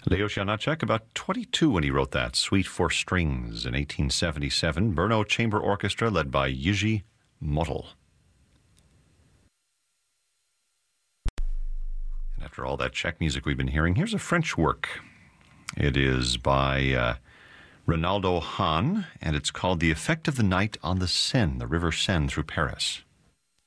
Leo Janacek, about 22 when he wrote that. Suite for Strings in 1877. Brno Chamber Orchestra led by Jiří Motl. And after all that Czech music we've been hearing, here's a French work. It is by Ronaldo Hahn, and it's called The Effect of the Night on the Seine, the River Seine through Paris.